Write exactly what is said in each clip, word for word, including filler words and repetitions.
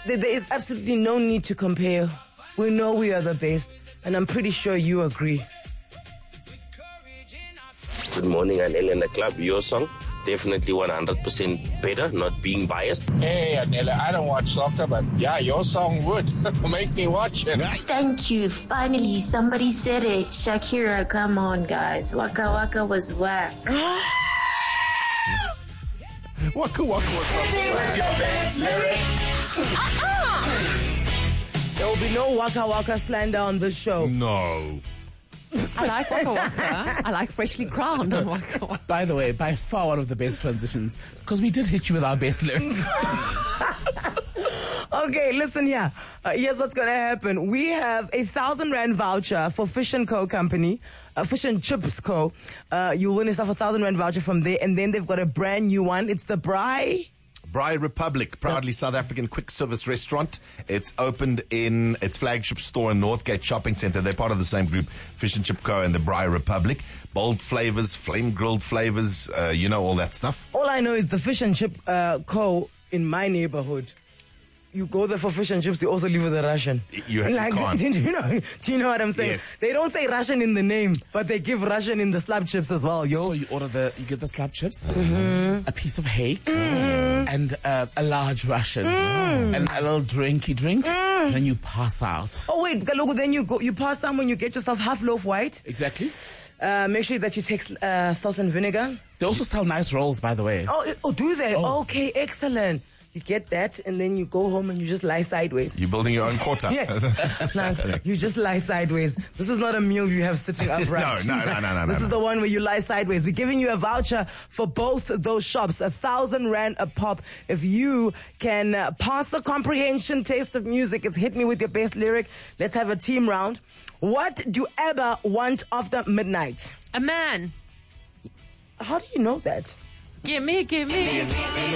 there, there is absolutely no need to compare. We know we are the best, and I'm pretty sure you agree. Good morning, Anele and the club. Your song, definitely one hundred percent better, not being biased. Hey, Anele, I don't watch soccer, but yeah, your song would make me watch it. Thank you. Finally, somebody said it. Shakira, come on, guys. Waka Waka was whack. Waka Waka was There will be no Waka Waka slander on this show. No. I like Waka Waka. I like Freshly Crowned on Waka Waka. By the way, by far one of the best transitions, because we did hit you with our best lyrics. Okay, listen here. Uh, here's what's going to happen. We have a thousand rand voucher for Fish and Co. Company, uh, Fish and Chips Co. Uh, you win yourself a thousand rand voucher from there, and then they've got a brand new one. It's the Braai. Braai Republic, proudly South African quick service restaurant. It's opened in its flagship store in Northgate Shopping Centre. They're part of the same group, Fish and Chip Co. and the Braai Republic. Bold flavors, flame grilled flavors, uh, you know, all that stuff. All I know is the Fish and Chip uh, Co. in my neighborhood. You go there for fish and chips, you also leave with a Russian. You, like, you can't. Do you know, do you know what I'm saying? Yes. They don't say Russian in the name, but they give Russian in the slab chips as well, yo. So you order the, you get the slab chips, mm-hmm. a piece of hake, mm-hmm. and uh, a large Russian, mm. and a little drinky drink, mm. then you pass out. Oh wait, Galogo, then you go, you pass some when you get yourself half loaf white. Exactly. Uh, make sure that you take uh, salt and vinegar. They also sell nice rolls, by the way. Oh, oh do they? Oh. Okay, excellent. You get that, and then you go home and you just lie sideways. You're building your own quarter. Yes. Now, you just lie sideways. This is not a meal you have sitting upright. no, no, no, no, no. This no, is no. the one where you lie sideways. We're giving you a voucher for both those shops, a thousand rand a pop. If you can uh, pass the comprehension test of music, it's hit me with your best lyric. Let's have a team round. What do ABBA want after midnight? A man. How do you know that? Gimme, gimme.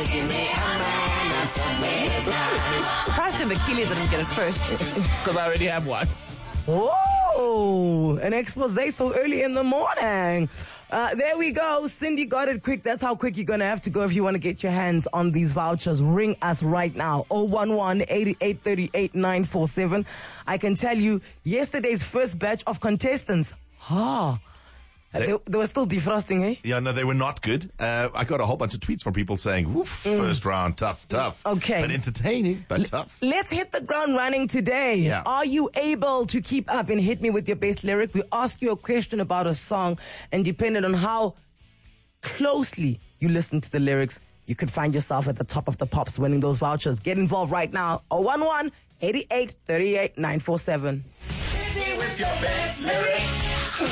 Surprised if Akili didn't get it first. Because I already have one. Whoa! An expose so early in the morning. Uh, there we go. Cindy got it quick. That's how quick you're going to have to go if you want to get your hands on these vouchers. Ring us right now. oh one one, eight eight three eight, nine four seven. I can tell you, yesterday's first batch of contestants, ah, They, they, they were still defrosting, eh? Yeah, no, they were not good. Uh, I got a whole bunch of tweets from people saying, woof, mm. first round, tough, tough. Okay. But entertaining, but L- tough. Let's hit the ground running today. Yeah. Are you able to keep up and hit me with your best lyric? We ask you a question about a song, and depending on how closely you listen to the lyrics, you could find yourself at the top of the pops winning those vouchers. Get involved right now. oh one one, eight eight three eight, nine four seven. Hit me with your best lyric.